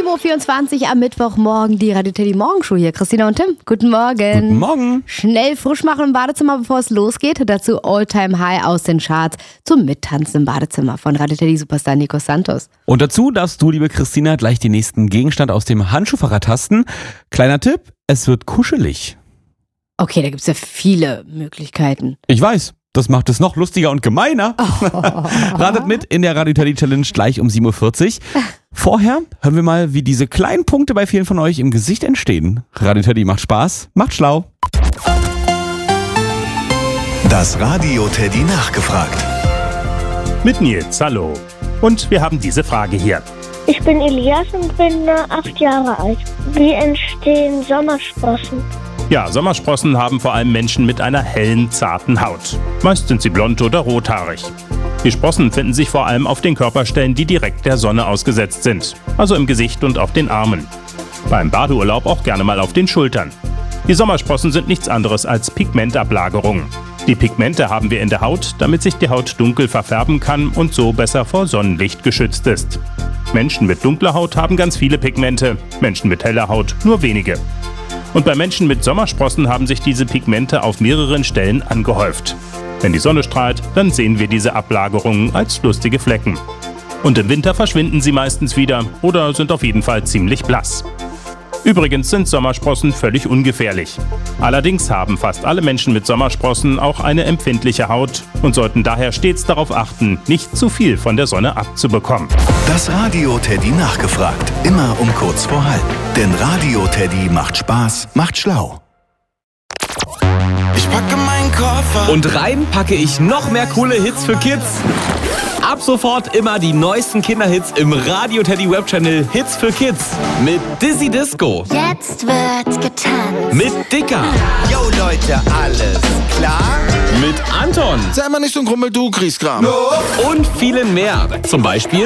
7.24 Uhr am Mittwochmorgen, die Radio Teddy Morgenshow hier. Christina und Tim, guten Morgen. Guten Morgen. Schnell frisch machen im Badezimmer, bevor es losgeht. Dazu All-Time High aus den Charts zum Mittanzen im Badezimmer von Radio Teddy Superstar Nico Santos. Und dazu darfst du, liebe Christina, gleich den nächsten Gegenstand aus dem Handschuhfach tasten. Kleiner Tipp, es wird kuschelig. Okay, da gibt es ja viele Möglichkeiten. Ich weiß. Das macht es noch lustiger und gemeiner. Ratet mit in der Radio Teddy Challenge gleich um 7.40 Uhr. Vorher hören wir mal, wie diese kleinen Punkte bei vielen von euch im Gesicht entstehen. Radio Teddy macht Spaß, macht schlau. Das Radio Teddy nachgefragt. Mit Nils, hallo. Und wir haben diese Frage hier. Ich bin Elias und bin 8 Jahre alt. Wie entstehen Sommersprossen? Ja, Sommersprossen haben vor allem Menschen mit einer hellen, zarten Haut. Meist sind sie blond oder rothaarig. Die Sprossen finden sich vor allem auf den Körperstellen, die direkt der Sonne ausgesetzt sind. Also im Gesicht und auf den Armen. Beim Badeurlaub auch gerne mal auf den Schultern. Die Sommersprossen sind nichts anderes als Pigmentablagerungen. Die Pigmente haben wir in der Haut, damit sich die Haut dunkel verfärben kann und so besser vor Sonnenlicht geschützt ist. Menschen mit dunkler Haut haben ganz viele Pigmente, Menschen mit heller Haut nur wenige. Und bei Menschen mit Sommersprossen haben sich diese Pigmente auf mehreren Stellen angehäuft. Wenn die Sonne strahlt, dann sehen wir diese Ablagerungen als lustige Flecken. Und im Winter verschwinden sie meistens wieder oder sind auf jeden Fall ziemlich blass. Übrigens sind Sommersprossen völlig ungefährlich. Allerdings haben fast alle Menschen mit Sommersprossen auch eine empfindliche Haut und sollten daher stets darauf achten, nicht zu viel von der Sonne abzubekommen. Das Radio Teddy nachgefragt. Immer um kurz vor halb. Denn Radio Teddy macht Spaß, macht schlau. Ich packe meinen Koffer und rein packe ich noch mehr coole Hits für Kids. Ab sofort immer die neuesten Kinderhits im Radio Teddy Webchannel Hits für Kids. Mit Dizzy Disco. Jetzt wird getanzt. Mit Dicker. Yo Leute, alles klar? Mit Anton. Sei mal nicht so ein Grummel, du Grieskram. Und vielen mehr. Zum Beispiel